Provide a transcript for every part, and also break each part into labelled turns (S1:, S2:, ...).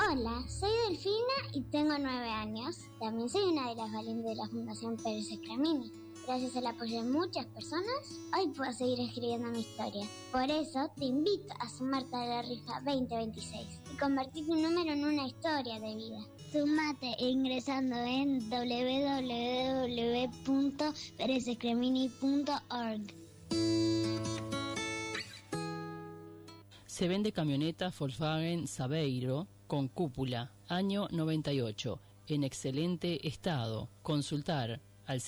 S1: Hola, soy Delfina y tengo 9 años. También soy una de las valientes de la Fundación Pérez Escramini. Gracias al apoyo de muchas personas, hoy puedo seguir escribiendo mi historia. Por eso te invito a sumarte a la rifa 2026 y convertir tu número en una historia de vida. Sumate ingresando en www.perezescramini.org.
S2: Se vende camioneta Volkswagen Saveiro con cúpula, año 98, en excelente estado. Consultar al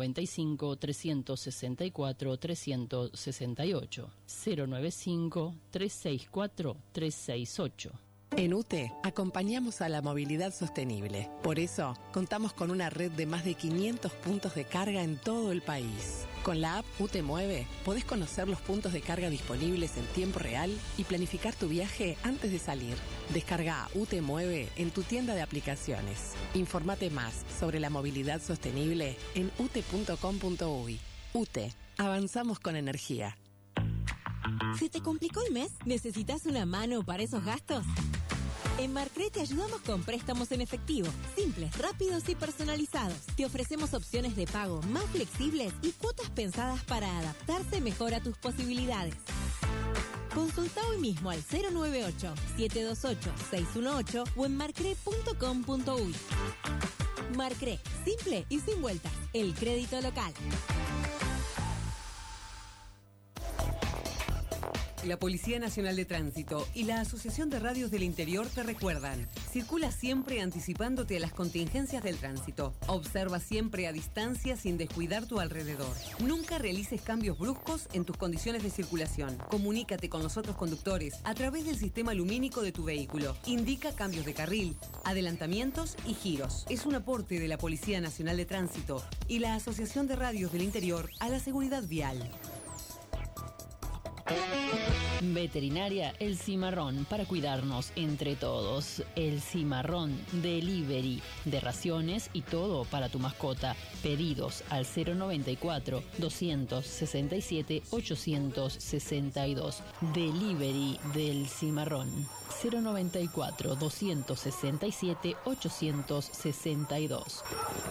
S2: 095-364-368, 095-364-368.
S3: En UTE acompañamos a la movilidad sostenible. Por eso, contamos con una red de más de 500 puntos de carga en todo el país. Con la app UTE Mueve, podés conocer los puntos de carga disponibles en tiempo real y planificar tu viaje antes de salir. Descarga UTE Mueve en tu tienda de aplicaciones. Informate más sobre la movilidad sostenible en ute.com.uy. UTE, avanzamos con energía.
S4: ¿Se te complicó el mes? ¿Necesitas una mano para esos gastos? En Marcre te ayudamos con préstamos en efectivo, simples, rápidos y personalizados. Te ofrecemos opciones de pago más flexibles y cuotas pensadas para adaptarse mejor a tus posibilidades. Consulta hoy mismo al 098-728-618 o en marcre.com.uy. Marcre, simple y sin vueltas. El crédito local.
S5: La Policía Nacional de Tránsito y la Asociación de Radios del Interior te recuerdan: circula siempre anticipándote a las contingencias del tránsito. Observa siempre a distancia sin descuidar tu alrededor. Nunca realices cambios bruscos en tus condiciones de circulación. Comunícate con los otros conductores a través del sistema lumínico de tu vehículo. Indica cambios de carril, adelantamientos y giros. Es un aporte de la Policía Nacional de Tránsito y la Asociación de Radios del Interior a la seguridad vial.
S2: Veterinaria El Cimarrón, para cuidarnos entre todos. El Cimarrón Delivery, de raciones y todo para tu mascota. Pedidos al 094-267-862. Delivery del Cimarrón. 094-267-862.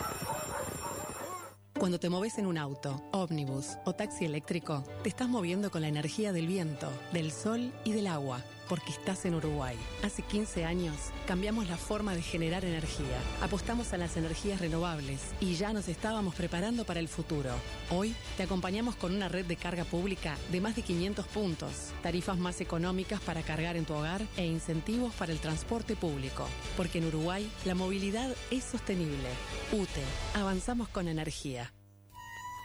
S3: Cuando te moves en un auto, ómnibus o taxi eléctrico, te estás moviendo con la energía del viento, del sol y del agua, porque estás en Uruguay. Hace 15 años cambiamos la forma de generar energía. Apostamos a las energías renovables y ya nos estábamos preparando para el futuro. Hoy te acompañamos con una red de carga pública de más de 500 puntos, tarifas más económicas para cargar en tu hogar e incentivos para el transporte público. Porque en Uruguay la movilidad es sostenible. UTE, avanzamos con energía.